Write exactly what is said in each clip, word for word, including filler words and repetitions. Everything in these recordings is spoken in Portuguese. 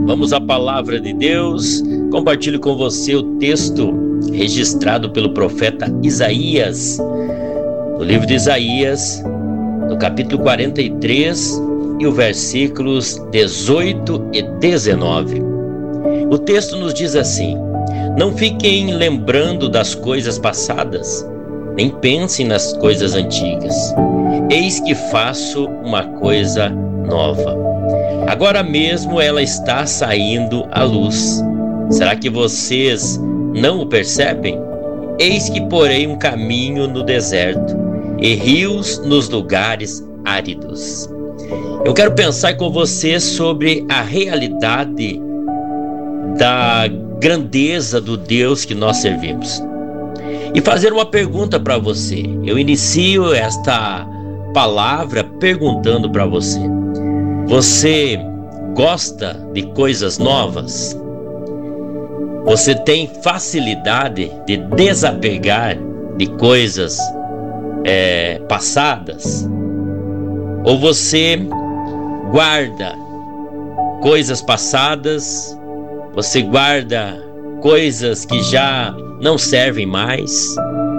Vamos à palavra de Deus. Compartilho com você o texto registrado pelo profeta Isaías, no livro de Isaías, no capítulo quarenta e três e os versículos dezoito e dezenove. O texto nos diz assim: não fiquem lembrando das coisas passadas, nem pensem nas coisas antigas. Eis que faço uma coisa nova. Agora mesmo ela está saindo à luz. Será que vocês não o percebem? Eis que porei um caminho no deserto e rios nos lugares áridos. Eu quero pensar com você sobre a realidade da grandeza do Deus que nós servimos e fazer uma pergunta para você. Eu inicio esta palavra perguntando para você: você gosta de coisas novas? Você tem facilidade de desapegar de coisas é, passadas? Ou você guarda coisas passadas? Você guarda coisas que já não servem mais?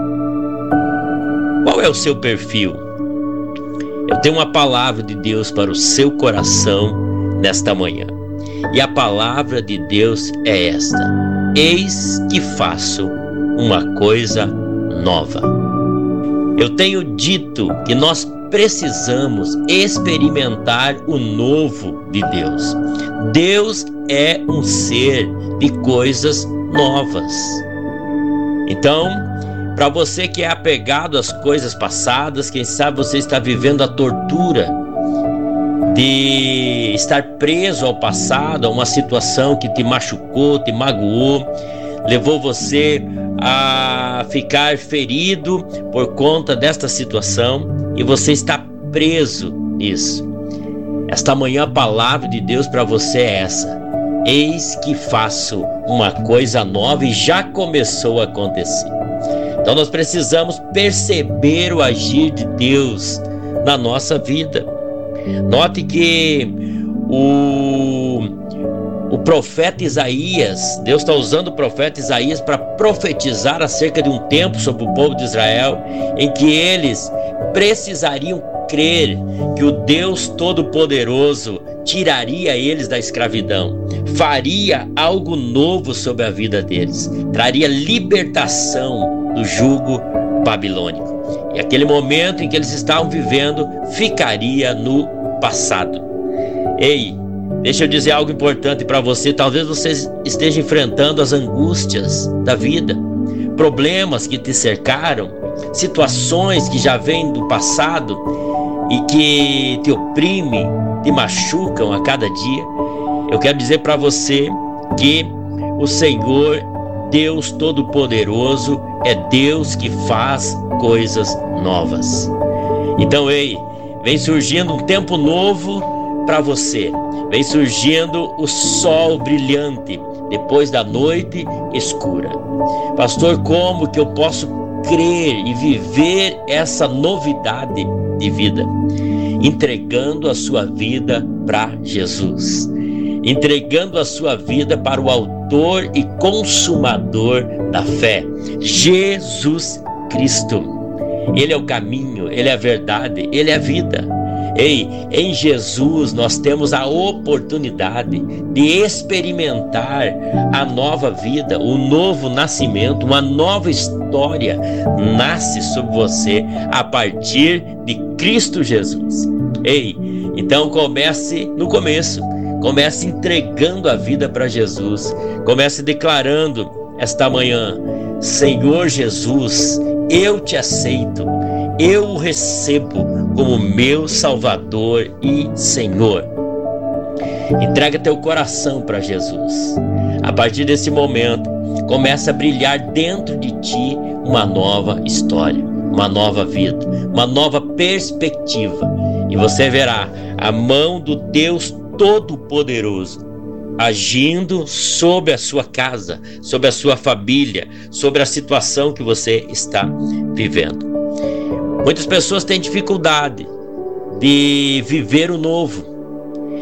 Qual é o seu perfil? Eu tenho uma palavra de Deus para o seu coração nesta manhã. E a palavra de Deus é esta: eis que faço uma coisa nova. Eu tenho dito que nós precisamos experimentar o novo de Deus. Deus é um ser de coisas novas. Então, para você que é apegado às coisas passadas, quem sabe você está vivendo a tortura de estar preso ao passado, a uma situação que te machucou, te magoou, levou você a ficar ferido por conta desta situação e você está preso nisso. Esta manhã a palavra de Deus para você é essa: eis que faço uma coisa nova, e já começou a acontecer. Então nós precisamos perceber o agir de Deus na nossa vida. Note que o, o profeta Isaías, Deus está usando o profeta Isaías para profetizar acerca de um tempo sobre o povo de Israel, em que eles precisariam crer que o Deus Todo-Poderoso tiraria eles da escravidão, faria algo novo sobre a vida deles, traria libertação do jugo babilônico. E aquele momento em que eles estavam vivendo ficaria no passado. Ei, deixa eu dizer algo importante para você. Talvez você esteja enfrentando as angústias da vida, problemas que te cercaram, situações que já vêm do passado e que te oprimem, te machucam a cada dia. Eu quero dizer para você que o Senhor, Deus Todo-Poderoso, é Deus que faz coisas novas. Então, ei, vem surgindo um tempo novo para você. Vem surgindo o sol brilhante depois da noite escura. Pastor, como que eu posso crer e viver essa novidade de vida? Entregando a sua vida para Jesus, entregando a sua vida para o autor e consumador da fé, Jesus Cristo. Ele é o caminho, Ele é a verdade, Ele é a vida. Ei, em Jesus nós temos a oportunidade de experimentar a nova vida, o novo nascimento, uma nova história nasce sobre você a partir de Cristo Jesus. Ei, então comece no começo, comece entregando a vida para Jesus, comece declarando esta manhã: Senhor Jesus, eu te aceito, eu o recebo como meu Salvador e Senhor. Entrega teu coração para Jesus. A partir desse momento, começa a brilhar dentro de ti uma nova história, uma nova vida, uma nova perspectiva. E você verá a mão do Deus Todo-Poderoso agindo sobre a sua casa, sobre a sua família, sobre a situação que você está vivendo. Muitas pessoas têm dificuldade de viver o novo.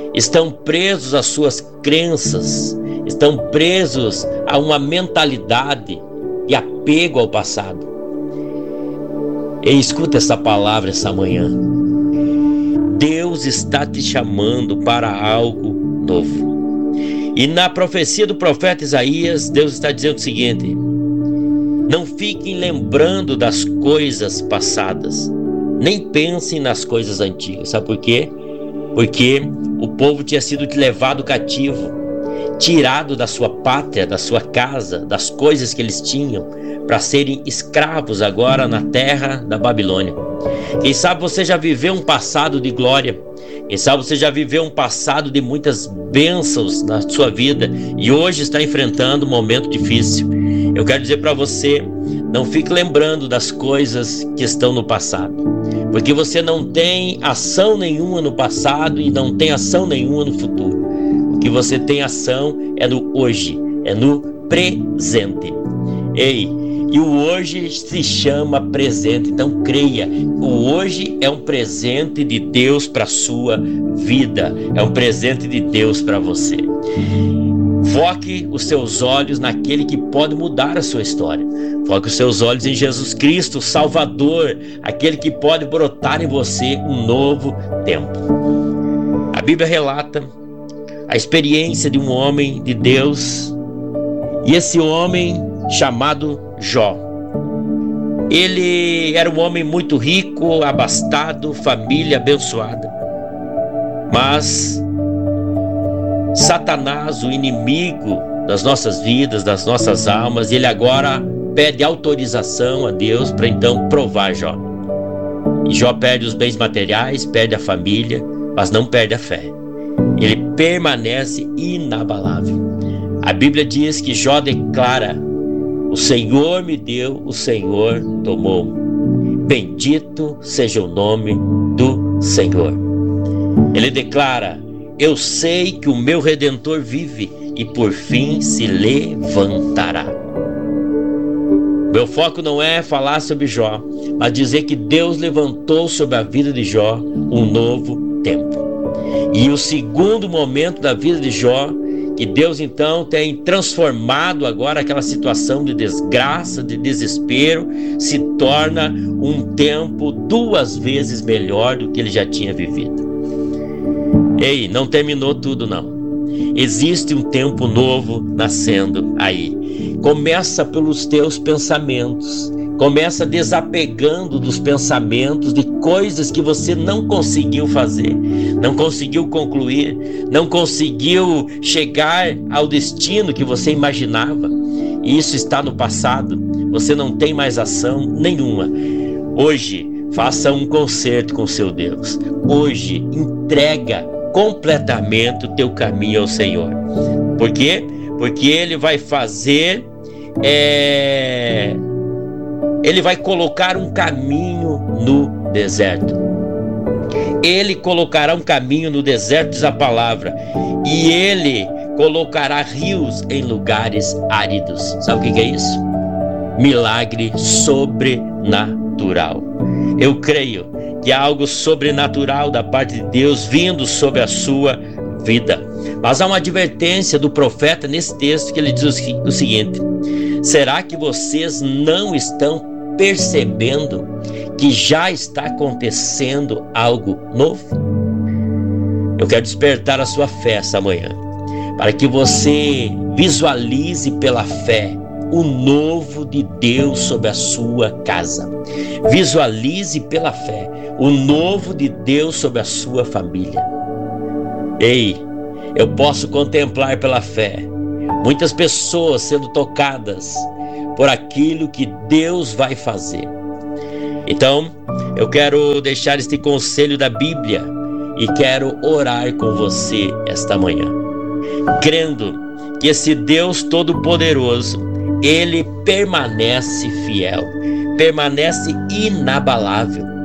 estão presos às suas crenças, estão presos a uma mentalidade de apego ao passado. E escuta essa palavra essa manhã. Deus está te chamando para algo novo. E na profecia do profeta Isaías, Deus está dizendo o seguinte: não fiquem lembrando das coisas passadas, nem pensem nas coisas antigas. Sabe por quê? Porque o povo tinha sido levado cativo, tirado da sua pátria, da sua casa, das coisas que eles tinham, para serem escravos agora na terra da Babilônia. Quem sabe você já viveu um passado de glória, quem sabe você já viveu um passado de muitas bênçãos na sua vida e hoje está enfrentando um momento difícil. Eu quero dizer para você, não fique lembrando das coisas que estão no passado, porque você não tem ação nenhuma no passado e não tem ação nenhuma no futuro. O que você tem ação é no hoje, é no presente. Ei, e o hoje se chama presente, então creia, o hoje é um presente de Deus para a sua vida, é um presente de Deus para você. Foque os seus olhos naquele que pode mudar a sua história. Foque os seus olhos em Jesus Cristo, o Salvador, aquele que pode brotar em você um novo tempo. A Bíblia relata a experiência de um homem de Deus, e esse homem chamado Jó. Ele era um homem muito rico, abastado, família abençoada. Mas Satanás, o inimigo das nossas vidas, das nossas almas, ele agora pede autorização a Deus para então provar Jó. E Jó perde os bens materiais, perde a família, mas não perde a fé. Ele permanece inabalável. A Bíblia diz que Jó declara: o Senhor me deu, o Senhor tomou. Bendito seja o nome do Senhor. Ele declara: eu sei que o meu Redentor vive e por fim se levantará. Meu foco não é falar sobre Jó, mas dizer que Deus levantou sobre a vida de Jó um novo tempo. E o segundo momento da vida de Jó, que Deus então tem transformado agora aquela situação de desgraça, de desespero, se torna um tempo duas vezes melhor do que ele já tinha vivido. Ei, não terminou tudo não. Existe um tempo novo nascendo aí. Começa pelos teus pensamentos. Começa desapegando dos pensamentos de coisas que você não conseguiu fazer, não conseguiu concluir, não conseguiu chegar ao destino que você imaginava. E isso está no passado, você não tem mais ação nenhuma. Hoje, faça um concerto com seu Deus. Hoje, entrega completamente o teu caminho ao Senhor. Por quê? Porque Ele vai fazer... É... Ele vai colocar um caminho no deserto. Ele colocará um caminho no deserto, diz a palavra. E Ele colocará rios em lugares áridos. Sabe o que é isso? Milagre sobrenatural. Eu creio que há algo sobrenatural da parte de Deus vindo sobre a sua vida. Mas há uma advertência do profeta nesse texto que ele diz o seguinte: será que vocês não estão percebendo que já está acontecendo algo novo? Eu quero despertar a sua fé essa manhã, para que você visualize pela fé o novo de Deus sobre a sua casa. Visualize pela fé o novo de Deus sobre a sua família. Ei, eu posso contemplar pela fé muitas pessoas sendo tocadas por aquilo que Deus vai fazer. Então, eu quero deixar este conselho da Bíblia e quero orar com você esta manhã, crendo que esse Deus Todo-Poderoso, Ele permanece fiel, permanece inabalável.